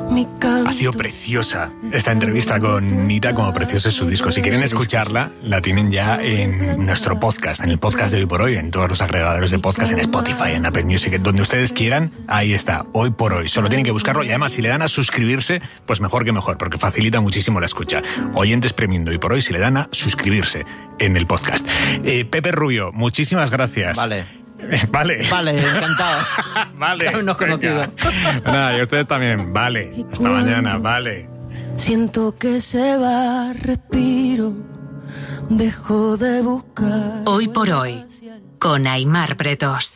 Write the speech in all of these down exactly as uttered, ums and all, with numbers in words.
Ha sido preciosa esta entrevista con Nita, como precioso es su disco. Si quieren escucharla, la tienen ya en nuestro podcast, en el podcast de Hoy por Hoy, en todos los agregadores de podcast, en Spotify, en Apple Music, donde ustedes quieran. Ahí está, Hoy por Hoy. Solo tienen que buscarlo y además si le dan a suscribirse, pues mejor que mejor, porque facilita muchísimo la escucha. Oyentes premium de Hoy por Hoy, si le dan a suscribirse en el podcast. Eh, Pepe Rubio, muchísimas gracias. Vale. Vale. Vale, encantado. Vale. Nos conocido. Nada, y ustedes también. Vale. Hasta mañana. Vale. Siento que se va, respiro, dejo de buscar. Hoy por Hoy, con Aimar Pretos.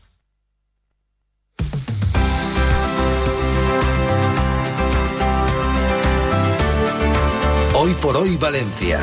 Hoy por Hoy Valencia.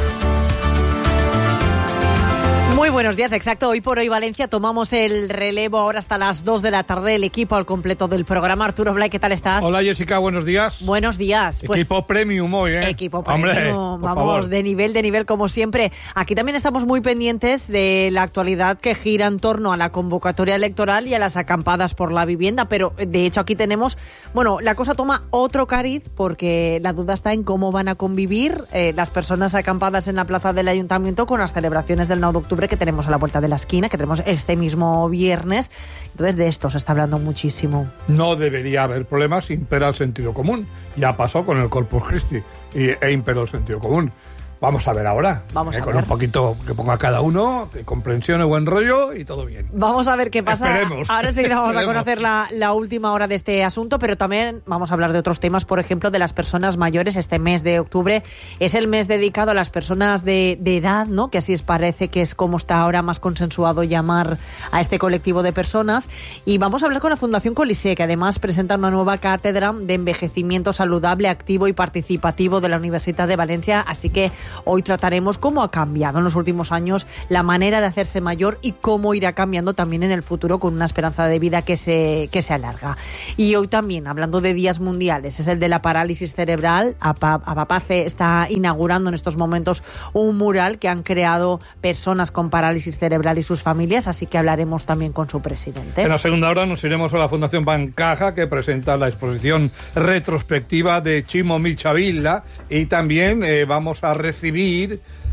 Muy buenos días, exacto. Hoy por Hoy Valencia tomamos el relevo ahora hasta las dos de la tarde. El equipo al completo del programa. Arturo Blay, ¿qué tal estás? Hola Jessica, buenos días. Buenos días. Pues, equipo premium hoy, ¿eh? Equipo Hombre, premium, vamos, favor. de nivel, de nivel como siempre. Aquí también estamos muy pendientes de la actualidad que gira en torno a la convocatoria electoral y a las acampadas por la vivienda, pero de hecho aquí tenemos, bueno, la cosa toma otro cariz porque la duda está en cómo van a convivir eh, las personas acampadas en la plaza del Ayuntamiento con las celebraciones del nueve de octubre que tenemos a la vuelta de la esquina, que tenemos este mismo viernes. Entonces de esto se está hablando muchísimo. No debería haber problemas, impera el sentido común. Ya pasó con el Corpus Christi y, e imperó el sentido común. Vamos a ver ahora. Vamos eh, a con ver. un poquito que ponga cada uno, de comprensión y buen rollo y todo bien. Vamos a ver qué pasa. Esperemos. Ahora enseguida vamos Esperemos. a conocer la, la última hora de este asunto, pero también vamos a hablar de otros temas, por ejemplo, de las personas mayores. Este mes de octubre es el mes dedicado a las personas de, de edad, ¿no? Que así es, parece que es como está ahora más consensuado llamar a este colectivo de personas. Y vamos a hablar con la Fundación Colisée, que además presenta una nueva cátedra de envejecimiento saludable, activo y participativo de la Universidad de Valencia. Así que hoy trataremos cómo ha cambiado en los últimos años la manera de hacerse mayor y cómo irá cambiando también en el futuro con una esperanza de vida que se, que se alarga. Y hoy también, hablando de días mundiales, es el de la parálisis cerebral. APAPACE está inaugurando en estos momentos un mural que han creado personas con parálisis cerebral y sus familias, así que hablaremos también con su presidente. En la segunda hora nos iremos a la Fundación Bancaja, que presenta la exposición retrospectiva de Chimo Michavila, y también eh, vamos a recibir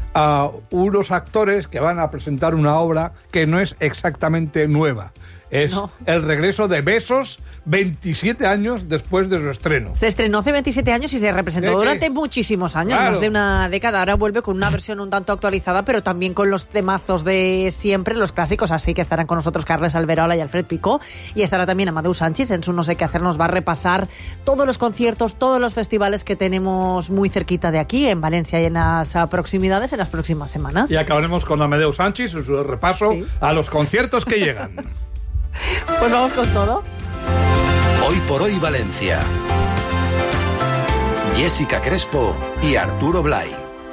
a unos actores que van a presentar una obra que no es exactamente nueva. Es no. el regreso de Besos veintisiete años después de su estreno. Se estrenó hace veintisiete años y se representó ¿De qué? durante muchísimos años, Claro. más de una década. Ahora vuelve con una versión un tanto actualizada, pero también con los temazos de siempre, los clásicos. Así que estarán con nosotros Carles Alberola y Alfred Picó. Y estará también Amadeu Sánchez en su No sé qué hacer. Nos va a repasar todos los conciertos, todos los festivales que tenemos muy cerquita de aquí, en Valencia y en las uh, proximidades, en las próximas semanas. Y acabaremos con Amadeu Sánchez en su repaso Sí. a los conciertos que llegan. Pues vamos con todo. Hoy por Hoy Valencia. Jessica Crespo y Arturo Blay.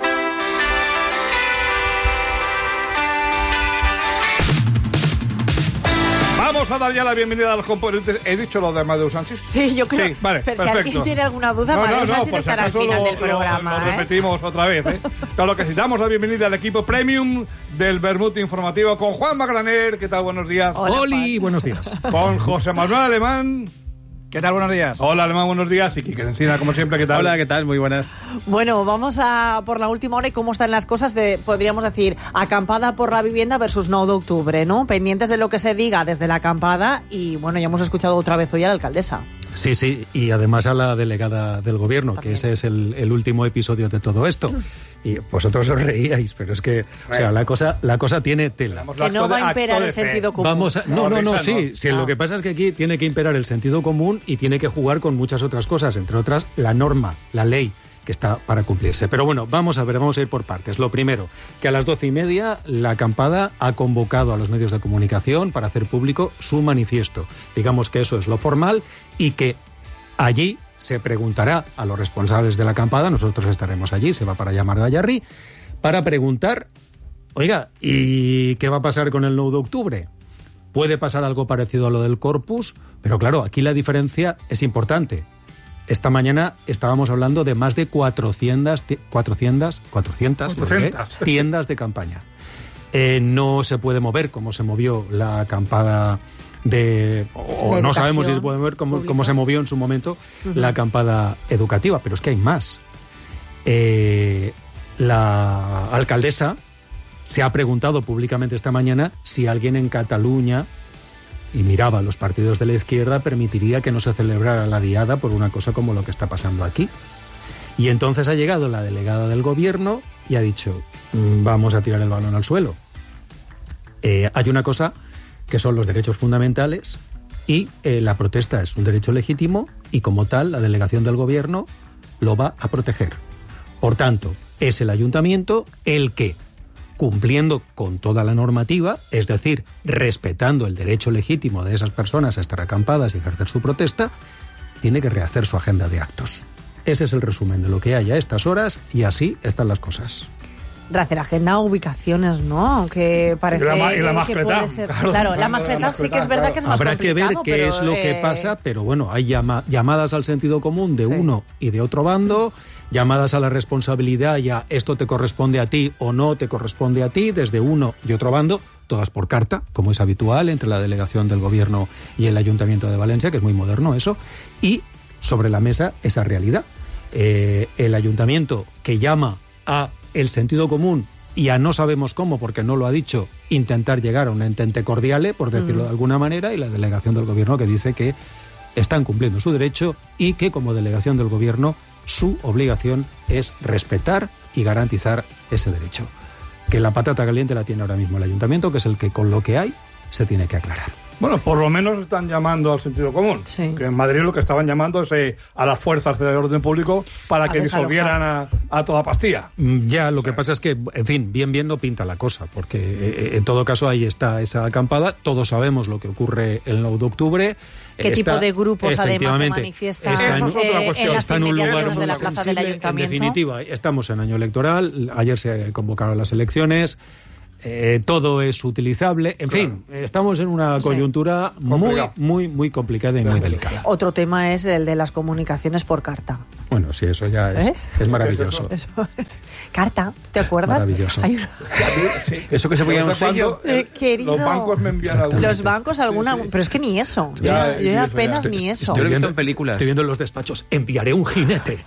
Vamos a dar ya la bienvenida a los componentes. ¿He dicho lo de Amadeu Sánchez? Sí, yo creo. Sí, vale, pero si perfecto. alguien tiene alguna duda, Amadeu Sánchez por si estará al acaso final lo, del programa. Lo, lo ¿eh? repetimos otra vez, ¿eh? Claro que sí. Damos la bienvenida al equipo premium del Vermut Informativo con Juan Magraner. ¿Qué tal? Buenos días. Hola, Oli, Juan. buenos días. Con José Manuel Alemán. ¿Qué tal? Buenos días. Hola, Alemán, buenos días. Y Quique Encina, como siempre, ¿qué tal? Hola, ¿qué tal? Muy buenas. Bueno, vamos a por la última hora y cómo están las cosas de, podríamos decir, acampada por la vivienda versus nueve de octubre, ¿no? Pendientes de lo que se diga desde la acampada y, bueno, ya hemos escuchado otra vez hoy a la alcaldesa. Sí, sí, y además a la delegada del gobierno, También. que ese es el, el último episodio de todo esto. Y vosotros os reíais, pero es que, o sea, la cosa, la cosa tiene tela. Damos Que acto no va de- a imperar acto el de fe. sentido común. Vamos a, no, No, no, no, risa, sí, no. sí, Ah. lo que pasa es que aquí tiene que imperar el sentido común y tiene que jugar con muchas otras cosas, entre otras la norma, la ley, que está para cumplirse. Pero bueno, vamos a ver, vamos a ir por partes. Lo primero, que a las doce y media la acampada ha convocado a los medios de comunicación para hacer público su manifiesto. Digamos que eso es lo formal y que allí se preguntará a los responsables de la acampada, nosotros estaremos allí, se va para llamar Gallarri, para preguntar, oiga, ¿y qué va a pasar con el nueve de octubre? Puede pasar algo parecido a lo del Corpus, pero claro, aquí la diferencia es importante. Esta mañana estábamos hablando de más de cuatrocientas, cuatrocientas, cuatrocientas, cuatrocientas. ¿eh? tiendas de campaña. Eh, no se puede mover como se movió la acampada de... o La no sabemos si se educación puede ver cómo, pública. cómo se movió en su momento Ujú. la acampada educativa, pero es que hay más. Eh, la alcaldesa se ha preguntado públicamente esta mañana si alguien en Cataluña, y miraba a los partidos de la izquierda, permitiría que no se celebrara la diada por una cosa como lo que está pasando aquí. Y entonces ha llegado la delegada del gobierno y ha dicho, "Mm, vamos a tirar el balón al suelo. Eh, hay una cosa que son los derechos fundamentales y eh, la protesta es un derecho legítimo y como tal la delegación del gobierno lo va a proteger. Por tanto, es el ayuntamiento el que, cumpliendo con toda la normativa, es decir, respetando el derecho legítimo de esas personas a estar acampadas y ejercer su protesta, tiene que rehacer su agenda de actos. Ese es el resumen de lo que hay a estas horas y así están las cosas. Rehacer agenda, ubicaciones, ¿no? Que parece Y la ma- y la que mascleta, puede ser... claro. Claro, la La mascleta sí que es mascleta, verdad claro. que es más Habrá que ver complicado, qué pero, es lo que eh, pasa, pero bueno, hay llama- llamadas al sentido común de Sí. uno y de otro bando, llamadas a la responsabilidad y a esto te corresponde a ti o no te corresponde a ti, desde uno y otro bando, todas por carta, como es habitual entre la delegación del gobierno y el Ayuntamiento de Valencia, que es muy moderno eso, y sobre la mesa esa realidad. Eh, el Ayuntamiento que llama a el sentido común y a no sabemos cómo, porque no lo ha dicho, intentar llegar a un entente cordiale, por decirlo de alguna manera, y la delegación del gobierno que dice que están cumpliendo su derecho y que como delegación del gobierno su obligación es respetar y garantizar ese derecho. Que la patata caliente la tiene ahora mismo el ayuntamiento, que es el que con lo que hay se tiene que aclarar. Bueno, por lo menos están llamando al sentido común. Sí. Que en Madrid lo que estaban llamando es eh, a las fuerzas de orden público para A que desalojar. disolvieran a, a toda Pastilla. Mm, Ya, lo que pasa es que, en fin, bien bien no pinta la cosa, porque eh, en todo caso ahí está esa acampada, todos sabemos lo que ocurre el nueve de octubre. ¿Qué Está- tipo de grupos además se efectivamente, manifiestan está en- Eso es otra eh, cuestión. en las está en un lugar inmediaciones de la muy plaza del sensible. ayuntamiento? En definitiva, estamos en año electoral, ayer se convocaron las elecciones, eh, todo es utilizable, en Claro. fin, estamos en una Sí. coyuntura muy, Complicado. muy, muy complicada y muy delicada. Otro tema es el de las comunicaciones por carta. Bueno, sí, eso ya es, ¿Eh? es maravilloso. Eso es. Carta, ¿te acuerdas? Maravilloso. Hay una- Eso que se ponía en un ¿Desde cuándo, sello. eh, Eh, querido. Los bancos me envían Exactamente. alguna. Los bancos alguna, Sí, sí. pero es que ni eso. Ya, yo sí, yo eso apenas ya. ni eso. Yo lo he visto en películas. Estoy viendo en los despachos, enviaré un jinete.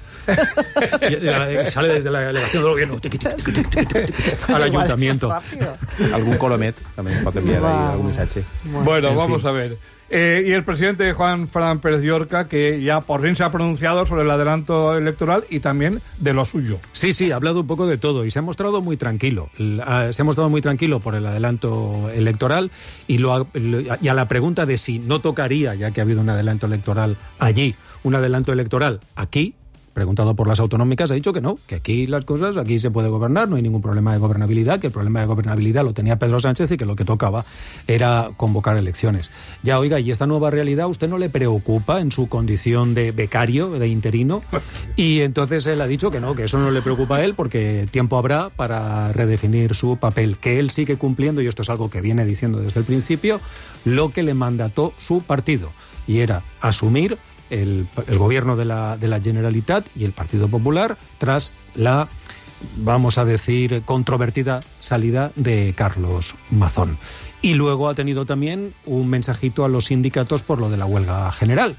Y la- sale desde la delegación del gobierno tiqui, tiqui, tiqui, tiqui, tiqui, tiqui, Pues al igual, ayuntamiento. rápido. Algún colomet también para enviar ahí Vamos. algún mensaje. Bueno, En vamos fin. a ver. Eh, y el presidente Juan Fran Pérez Llorca, que ya por fin se ha pronunciado sobre el adelanto electoral y también de lo suyo. Sí, sí, ha hablado un poco de todo y se ha mostrado muy tranquilo. L- ah, Se ha mostrado muy tranquilo por el adelanto electoral y, lo ha- lo- y a la pregunta de si no tocaría, ya que ha habido un adelanto electoral allí, un adelanto electoral aquí, preguntado por las autonómicas, ha dicho que no, que aquí las cosas, aquí se puede gobernar, no hay ningún problema de gobernabilidad, que el problema de gobernabilidad lo tenía Pedro Sánchez y que lo que tocaba era convocar elecciones. Ya, oiga, ¿y esta nueva realidad a usted no le preocupa en su condición de becario, de interino? Y entonces él ha dicho que no, que eso no le preocupa a él porque tiempo habrá para redefinir su papel, que él sigue cumpliendo, y esto es algo que viene diciendo desde el principio, lo que le mandató su partido, y era asumir el, el gobierno de la, de la Generalitat y el Partido Popular tras la, vamos a decir, controvertida salida de Carlos Mazón. Y luego ha tenido también un mensajito a los sindicatos por lo de la huelga general.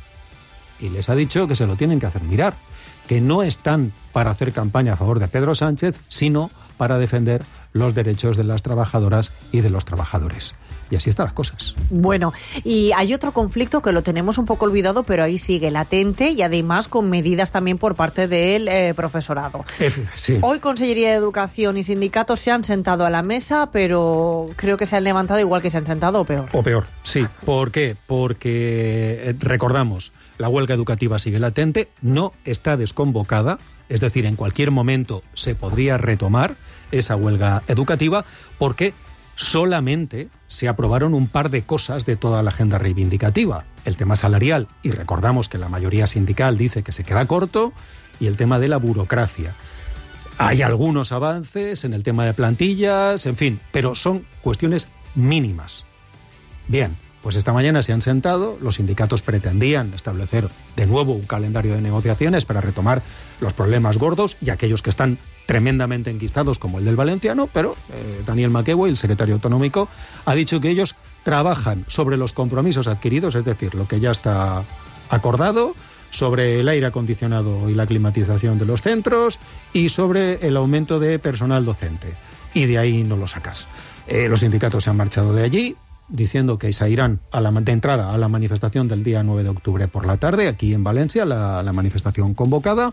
Y les ha dicho que se lo tienen que hacer mirar, que no están para hacer campaña a favor de Pedro Sánchez, sino para defender los derechos de las trabajadoras y de los trabajadores. Y así están las cosas. Bueno, y hay otro conflicto que lo tenemos un poco olvidado, pero ahí sigue latente y además con medidas también por parte del eh, profesorado. Sí. Hoy Consellería de Educación y sindicatos se han sentado a la mesa, pero creo que se han levantado igual que se han sentado o peor. O peor, sí. ¿Por qué? Porque, eh, recordamos, la huelga educativa sigue latente, no está desconvocada, es decir, en cualquier momento se podría retomar esa huelga educativa, porque solamente se aprobaron un par de cosas de toda la agenda reivindicativa. El tema salarial, y recordamos que la mayoría sindical dice que se queda corto, y el tema de la burocracia. Hay algunos avances en el tema de plantillas, en fin, pero son cuestiones mínimas. Bien, pues esta mañana se han sentado, los sindicatos pretendían establecer de nuevo un calendario de negociaciones para retomar los problemas gordos y aquellos que están tremendamente enquistados como el del valenciano, pero eh, Daniel Maqueuo, el secretario autonómico, ha dicho que ellos trabajan sobre los compromisos adquiridos, es decir, lo que ya está acordado, sobre el aire acondicionado y la climatización de los centros y sobre el aumento de personal docente. Y de ahí no lo sacas. Eh, los sindicatos se han marchado de allí diciendo que se irán a la, de entrada a la manifestación del día nueve de octubre por la tarde, aquí en Valencia, la, la manifestación convocada,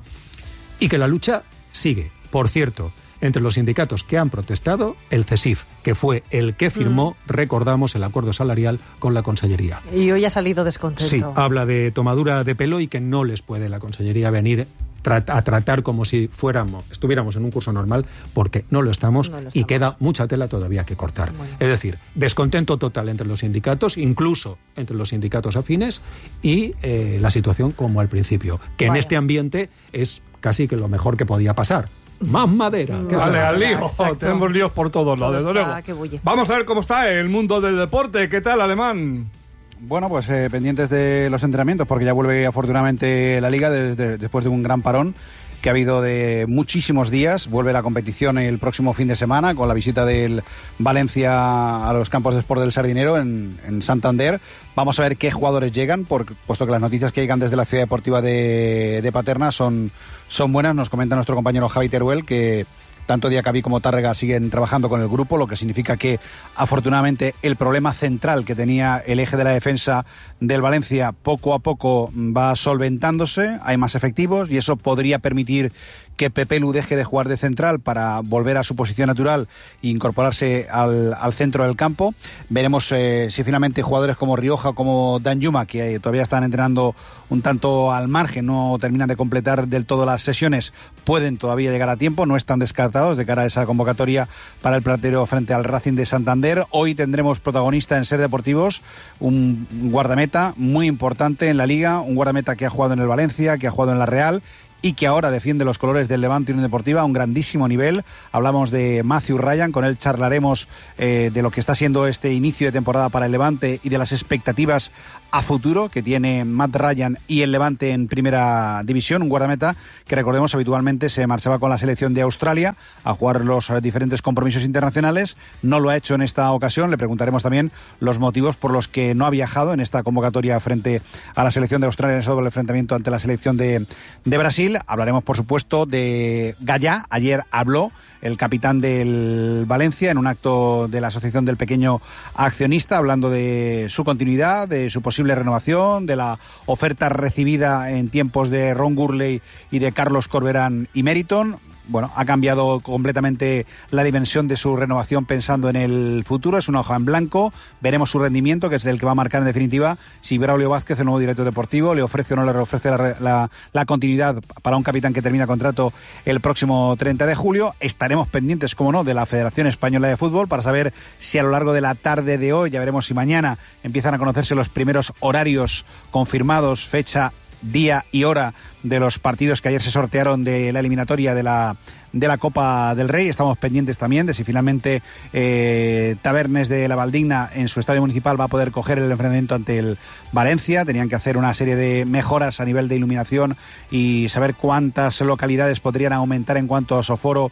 y que la lucha sigue. Por cierto, entre los sindicatos que han protestado, el CESIF, que fue el que firmó, mm. recordamos, el acuerdo salarial con la Consellería. Y hoy ha salido descontento. Sí, habla de tomadura de pelo y que no les puede la Consellería venir a tratar como si fuéramos, estuviéramos en un curso normal, porque no lo estamos, no lo estamos. Y queda mucha tela todavía que cortar. Bueno. Es decir, descontento total entre los sindicatos, incluso entre los sindicatos afines, y eh, la situación como al principio, que bueno. en este ambiente es casi que lo mejor que podía pasar. Más madera. No, vale, al lío. Tenemos líos por todos lados, desde luego. Vamos a ver cómo está el mundo del deporte. ¿Qué tal, Alemán? Bueno, pues eh, pendientes de los entrenamientos, porque ya vuelve afortunadamente la Liga desde, después de un gran parón que ha habido de muchísimos días. Vuelve la competición el próximo fin de semana con la visita del Valencia a los campos de Sport del Sardinero en, en Santander. Vamos a ver qué jugadores llegan, por, puesto que las noticias que llegan desde la ciudad deportiva de, de Paterna son, son buenas. Nos comenta nuestro compañero Javi Teruel que tanto Diacabí como Tárrega siguen trabajando con el grupo, lo que significa que afortunadamente el problema central que tenía el eje de la defensa del Valencia poco a poco va solventándose, hay más efectivos y eso podría permitir que Pepe Lu deje de jugar de central para volver a su posición natural e incorporarse al, al centro del campo. Veremos eh, si finalmente jugadores como Rioja o como Dan Yuma, que eh, todavía están entrenando un tanto al margen, no terminan de completar del todo las sesiones, pueden todavía llegar a tiempo, no están descartados de cara a esa convocatoria para el platero frente al Racing de Santander. Hoy tendremos protagonista en Ser Deportivos, un guardameta muy importante en la Liga, un guardameta que ha jugado en el Valencia, que ha jugado en la Real y que ahora defiende los colores del Levante Unión Deportiva a un grandísimo nivel. Hablamos de Matthew Ryan, con él charlaremos eh, de lo que está siendo este inicio de temporada para el Levante y de las expectativas a futuro que tiene Matt Ryan y el Levante en primera división, un guardameta que recordemos habitualmente se marchaba con la selección de Australia a jugar los diferentes compromisos internacionales, no lo ha hecho en esta ocasión, le preguntaremos también los motivos por los que no ha viajado en esta convocatoria frente a la selección de Australia en ese doble enfrentamiento ante la selección de, de Brasil. Hablaremos por supuesto de Gallá, ayer habló el capitán del Valencia en un acto de la Asociación del Pequeño Accionista, hablando de su continuidad, de su posible renovación, de la oferta recibida en tiempos de Ron Gurley y de Carlos Corberán y Meriton. Bueno, ha cambiado completamente la dimensión de su renovación pensando en el futuro. Es una hoja en blanco. Veremos su rendimiento, que es el que va a marcar en definitiva si Braulio Vázquez, el nuevo director deportivo, le ofrece o no le ofrece la, la, la continuidad para un capitán que termina contrato el próximo treinta de julio. Estaremos pendientes, como no, de la Federación Española de Fútbol para saber si a lo largo de la tarde de hoy, ya veremos si mañana empiezan a conocerse los primeros horarios confirmados, fecha, día y hora de los partidos que ayer se sortearon de la eliminatoria de la de la Copa del Rey. Estamos pendientes también de si finalmente eh, Tabernes de la Valdigna en su estadio municipal va a poder coger el enfrentamiento ante el Valencia. Tenían que hacer una serie de mejoras a nivel de iluminación y saber cuántas localidades podrían aumentar en cuanto a soforo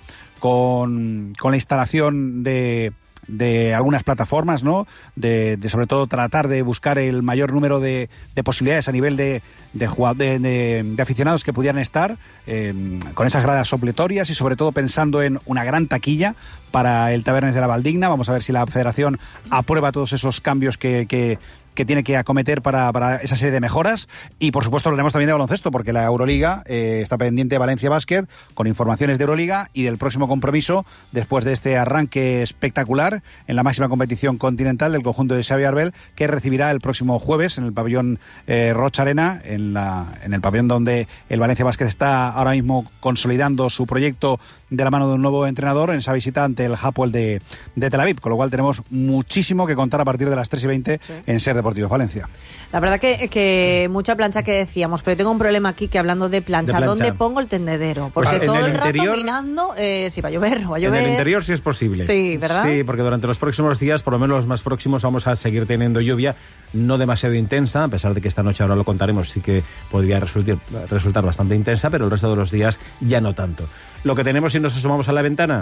con, con la instalación de de algunas plataformas, ¿no? De, de sobre todo tratar de buscar el mayor número de, de posibilidades a nivel de, de, de, de, de aficionados que pudieran estar eh, con esas gradas supletorias y sobre todo pensando en una gran taquilla para el Tabernes de la Valdigna. Vamos a ver si la Federación aprueba todos esos cambios que, que que tiene que acometer para, para esa serie de mejoras. Y por supuesto hablaremos también de baloncesto, porque la Euroliga eh, está pendiente de Valencia Basket, con informaciones de Euroliga y del próximo compromiso después de este arranque espectacular en la máxima competición continental del conjunto de Xavi Arbel, que recibirá el próximo jueves en el pabellón eh, Rocha Arena, en, la, en el pabellón donde el Valencia Basket está ahora mismo consolidando su proyecto de la mano de un nuevo entrenador en esa visita ante el Hapoel de, de Tel Aviv, con lo cual tenemos muchísimo que contar a partir de las tres y veinte sí. en Ser Deportivos Valencia. La verdad que, que mucha plancha que decíamos, pero tengo un problema aquí que hablando de plancha, de plancha. ¿Dónde pongo el tendedero? Porque pues todo el, el interior, rato mirando eh, si va a llover, va a llover. En el interior sí es posible. Sí, ¿verdad? Sí, porque durante los próximos días, por lo menos los más próximos, vamos a seguir teniendo lluvia, no demasiado intensa, a pesar de que esta noche, ahora lo contaremos, sí que podría resultar, resultar bastante intensa, pero el resto de los días ya no tanto. Lo que tenemos si nos asomamos a la ventana,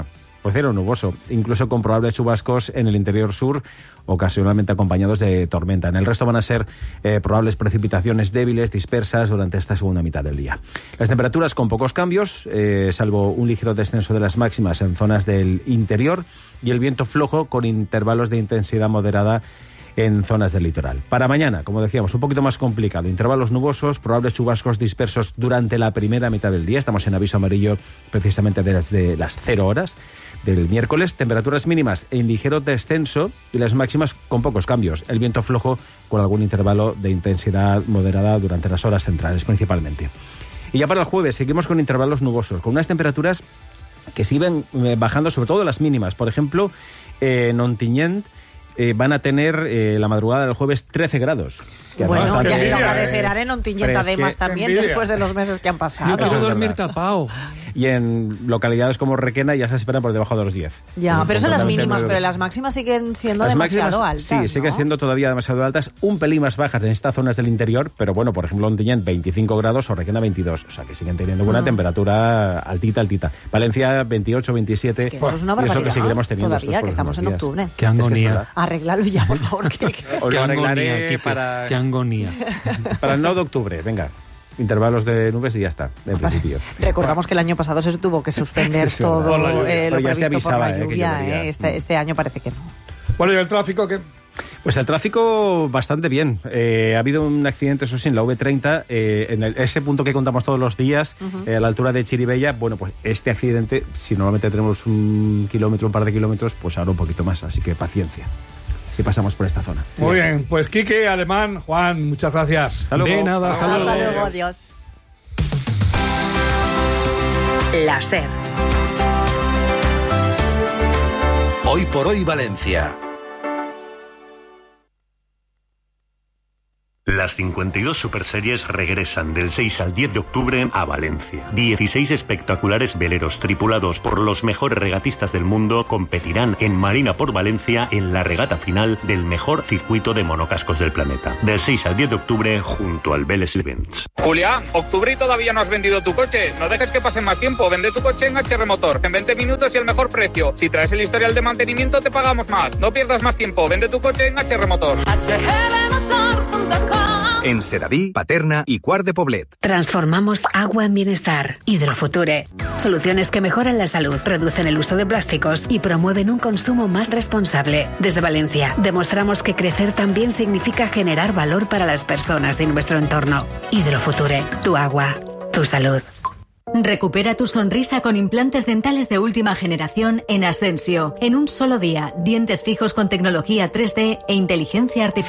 pues cielo nuboso, incluso con probables chubascos en el interior sur, ocasionalmente acompañados de tormenta. En el resto van a ser eh, probables precipitaciones débiles, dispersas durante esta segunda mitad del día. Las temperaturas con pocos cambios, eh, salvo un ligero descenso de las máximas en zonas del interior, y el viento flojo con intervalos de intensidad moderada en zonas del litoral. Para mañana, como decíamos, un poquito más complicado. Intervalos nubosos, probables chubascos dispersos durante la primera mitad del día. Estamos en aviso amarillo precisamente desde las cero horas del miércoles. Temperaturas mínimas en ligero descenso y las máximas con pocos cambios. El viento flojo con algún intervalo de intensidad moderada durante las horas centrales principalmente. Y ya para el jueves seguimos con intervalos nubosos, con unas temperaturas que siguen bajando, sobre todo las mínimas. Por ejemplo, eh, en Ontinyent Eh, van a tener eh, la madrugada del jueves trece grados. Que bueno, bastante, ya envidia, lo agradecerán en Ontinyent además también, envidia. después de los meses que han pasado. Yo quiero Eso es dormir verdad. tapado. Y en localidades como Requena ya se esperan por debajo de los diez. Ya, Con- pero son las con mínimas, noventa y nueve. pero las máximas siguen siendo Las demasiado máximas, altas, sí, ¿no? siguen siendo todavía demasiado altas, un pelín más bajas en estas zonas del interior, pero bueno, por ejemplo, Ontinyent veinticinco grados o Requena veintidós, o sea que siguen teniendo buena Mm. temperatura altita, altita. Valencia veintiocho, veintisiete. Es que eso es una y barbaridad. lo que seguiremos teniendo Todavía, estos que estamos en próximos días. octubre. Qué Es que es agonía. verdad. Arréglalo ya, por favor. que- que- Os Qué lo agonía, arreglaré Quique, para, qué agonía. para el nueve de octubre, venga. Intervalos de nubes y ya está, en principio. Recordamos que el año pasado se tuvo que suspender Es verdad. todo Por la lluvia. eh, lo Pero ya se previsto por avisaba, la eh, que lluvia. llovería. eh. Este, este año parece que no. Bueno, ¿y el tráfico qué? Pues el tráfico bastante bien. Eh, ha habido un accidente, eso sí, en la V treinta, eh, en el- ese punto que contamos todos los días, eh, a la altura de Chiribella. Bueno, pues este accidente, si normalmente tenemos un kilómetro, un par de kilómetros, pues ahora un poquito más, así que paciencia. Si pasamos por esta zona. Muy bien, pues Quique, Alemán, Juan, muchas gracias. Hasta luego. De nada, hasta Hasta luego. luego, adiós. La SER. Hoy por hoy Valencia. Las cincuenta y dos superseries regresan del seis al diez de octubre a Valencia. dieciséis espectaculares veleros tripulados por los mejores regatistas del mundo competirán en Marina por Valencia en la regata final del mejor circuito de monocascos del planeta. Del seis al diez de octubre junto al Vélez Events. Julián, octubre y todavía no has vendido tu coche. No dejes que pase más tiempo. Vende tu coche en H R Motor. En veinte minutos y el mejor precio. Si traes el historial de mantenimiento te pagamos más. No pierdas más tiempo. Vende tu coche en H R Motor. En Sedaví, Paterna y Quart de Poblet. Transformamos agua en bienestar. Hidrofuture. Soluciones que mejoran la salud, reducen el uso de plásticos y promueven un consumo más responsable. Desde Valencia, demostramos que crecer también significa generar valor para las personas y nuestro entorno. Hidrofuture. Tu agua. Tu salud. Recupera tu sonrisa con implantes dentales de última generación en Asensio. En un solo día, dientes fijos con tecnología tres D e inteligencia artificial.